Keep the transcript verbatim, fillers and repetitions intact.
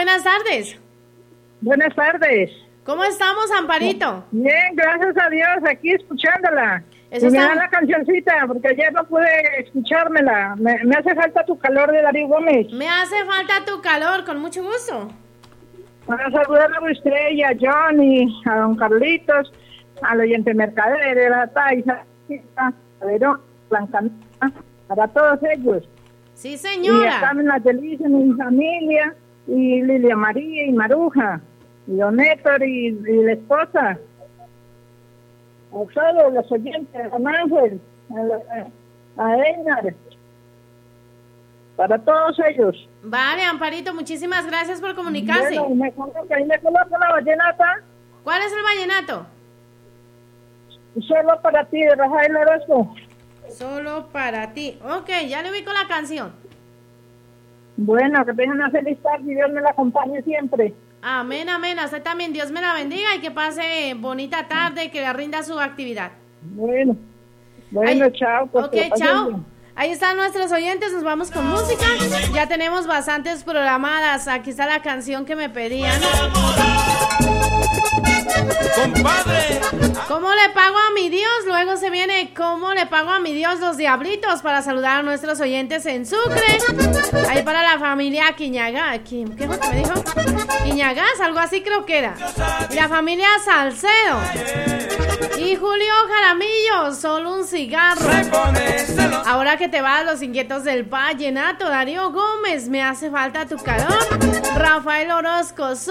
buenas tardes. Buenas tardes. ¿Cómo estamos, Amparito? Bien, gracias a Dios, aquí escuchándola. Eso y me está... da la cancioncita, porque ayer no pude escuchármela. Me, me hace falta tu calor de Darío Gómez. Me hace falta tu calor, con mucho gusto. Para saludar a la Estrella, a Johnny, a don Carlitos, al oyente Mercader, a Taisa, a Verón, Blancanita, para todos ellos. Sí, señora. Y a Carmen La Delicia, mi familia, y Lilia María y Maruja, y don Héctor y, y la esposa. A todos los oyentes, a don Ángel, a, a Einar, para todos ellos. Vale, Amparito, muchísimas gracias por comunicarse. Bueno, me coloca, y me coloca la vallenata. ¿Cuál es el vallenato? Solo para ti, de Rafael Orozco. Solo para ti. Ok, ya le ubico la canción. Bueno, que tengan una feliz tarde y Dios me la acompañe siempre. Amén, amén. A usted también, Dios me la bendiga y que pase bonita tarde, que le rinda su actividad. Bueno, bueno, Ay, chao. Pues ok, chao. Ahí están nuestros oyentes, nos vamos con música. Ya tenemos bastantes programadas. Aquí está la canción que me pedían. Compadre, ¿Cómo le pago a mi Dios? Luego se viene ¿Cómo le pago a mi Dios? Los Diablitos, para saludar a nuestros oyentes en Sucre. Ahí para la familia Quiñaga. ¿Qué fue que me dijo? Quiñagas, algo así creo que era. Y la familia Salcedo. Y Julio Jaramillo, solo un cigarro. Ahora que te vas, los inquietos del vallenato. Darío Gómez, me hace falta tu calor. Rafael Orozco,